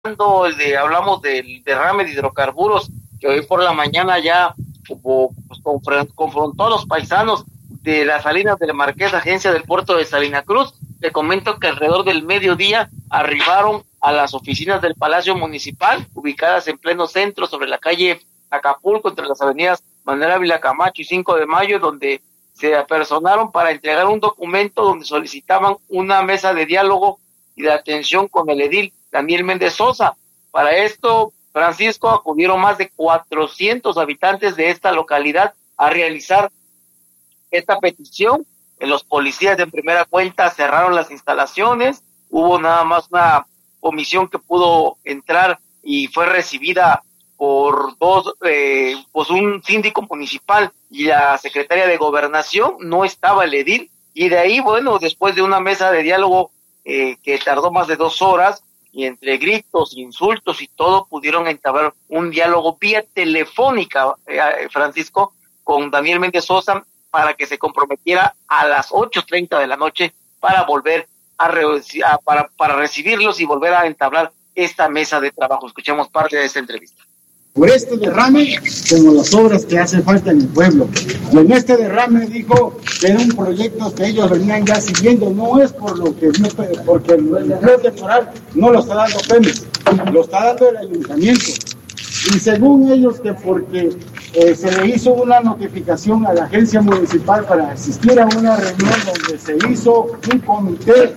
hablamos del derrame de hidrocarburos, que hoy por la mañana ya confrontó a los paisanos de las Salinas del Marqués, agencia del puerto de Salina Cruz. Le comento que alrededor del mediodía arribaron a las oficinas del Palacio Municipal, ubicadas en pleno centro, sobre la calle Acapulco, entre las avenidas Manuel Ávila Camacho y 5 de Mayo, donde se apersonaron para entregar un documento donde solicitaban una mesa de diálogo y de atención con el edil Daniel Méndez Sosa. Para esto, Francisco, acudieron más de 400 habitantes de esta localidad a realizar esta petición. Los policías de primera cuenta cerraron las instalaciones, hubo nada más una comisión que pudo entrar y fue recibida por un síndico municipal y la secretaria de Gobernación. No estaba el edil, y de ahí, bueno, después de una mesa de diálogo que tardó más de 2 horas, y entre gritos, insultos y todo, pudieron entablar un diálogo vía telefónica, Francisco, con Daniel Méndez Sosa, para que se comprometiera a las 8:30 de la noche para volver para recibirlos y volver a entablar esta mesa de trabajo. Escuchemos parte de esta entrevista. Por este derrame, como las obras que hacen falta en el pueblo. Y en este derrame dijo que era un proyecto que ellos venían ya siguiendo, no es porque el empleo temporal no lo está dando Pemex, lo está dando el ayuntamiento. Y según ellos, que porque se le hizo una notificación a la agencia municipal para asistir a una reunión donde se hizo un comité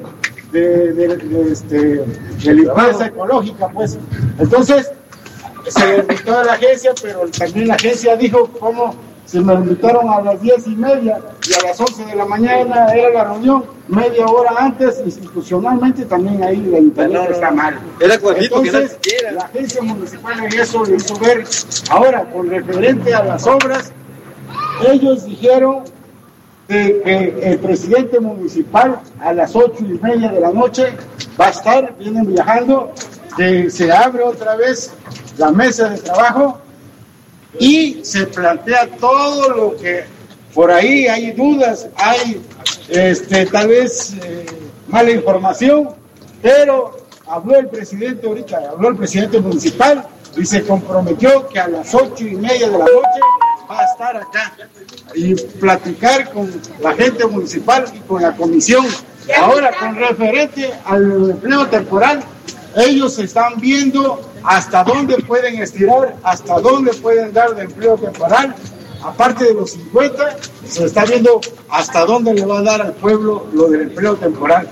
de limpieza ecológica, pues. Entonces, se le invitó a la agencia, pero también la agencia dijo, ¿cómo? Se me invitaron a las 10:30 y a las 11 de la mañana era la reunión, media hora antes, institucionalmente también ahí la ayuntamiento está mal. Era cuantito. Entonces, la agencia municipal en eso le hizo ver. Ahora, con referente a las obras, ellos dijeron que el presidente municipal a las 8:30 de la noche va a estar, vienen viajando, que se abre otra vez la mesa de trabajo y se plantea todo lo que por ahí hay dudas, hay tal vez mala información, pero habló el presidente municipal y se comprometió que a las 8:30 de la noche va a estar acá y platicar con la gente municipal y con la comisión. Ahora, con referente al empleo temporal, ellos están viendo hasta dónde pueden estirar, hasta dónde pueden dar de empleo temporal. Aparte de los 50, se está viendo hasta dónde le va a dar al pueblo lo del empleo temporal.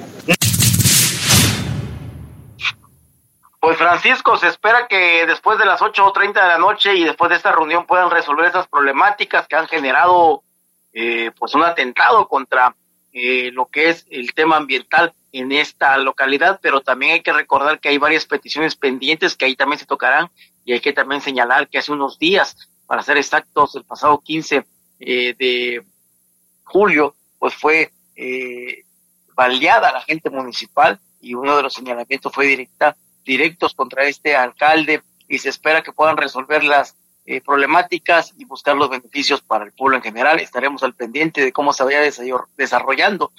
Pues Francisco, se espera que después de las 8:30 de la noche y después de esta reunión puedan resolver esas problemáticas que han generado pues un atentado contra lo que es el tema ambiental en esta localidad, pero también hay que recordar que hay varias peticiones pendientes que ahí también se tocarán, y hay que también señalar que hace unos días, para ser exactos, el pasado 15 de julio, pues fue baleada la gente municipal, y uno de los señalamientos fue directos contra este alcalde, y se espera que puedan resolver las problemáticas y buscar los beneficios para el pueblo en general. Estaremos al pendiente de cómo se vaya desarrollando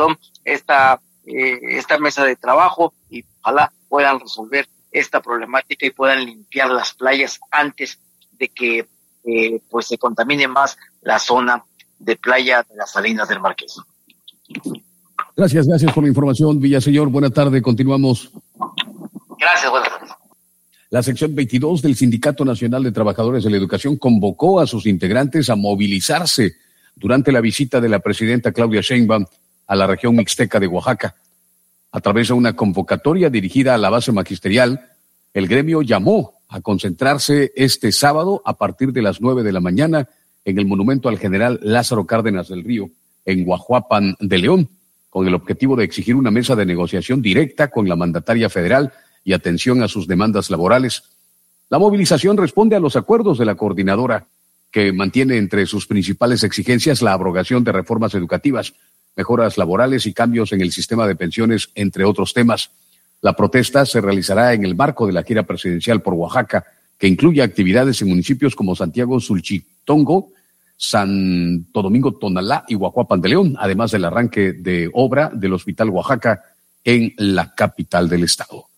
esta mesa de trabajo, y ojalá puedan resolver esta problemática y puedan limpiar las playas antes de que pues se contamine más la zona de playa de las Salinas del Marqués. Gracias por la información, Villaseñor. Buena tarde, continuamos. Gracias, buenas tardes. La sección 22 del Sindicato Nacional de Trabajadores de la Educación convocó a sus integrantes a movilizarse durante la visita de la presidenta Claudia Sheinbaum a la región mixteca de Oaxaca. A través de una convocatoria dirigida a la base magisterial, el gremio llamó a concentrarse este sábado a partir de las 9 de la mañana en el monumento al general Lázaro Cárdenas del Río, en Guajuapan de León, con el objetivo de exigir una mesa de negociación directa con la mandataria federal y atención a sus demandas laborales. La movilización responde a los acuerdos de la coordinadora, que mantiene entre sus principales exigencias la abrogación de reformas educativas, mejoras laborales y cambios en el sistema de pensiones, entre otros temas. La protesta se realizará en el marco de la gira presidencial por Oaxaca, que incluye actividades en municipios como Santiago Sulchitongo, Santo Domingo Tonalá y Guajuapan de León, además del arranque de obra del Hospital Oaxaca en la capital del estado.